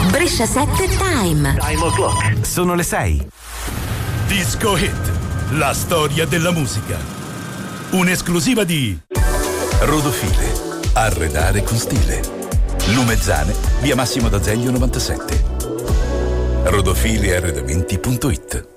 Brescia 7 Time. Time o'clock. Sono le 6. Disco Hit, la storia della musica. Un'esclusiva di Rodofile, arredare con stile. Lumezzane, via Massimo d'Azeglio 97. Rodofilearredamenti.it.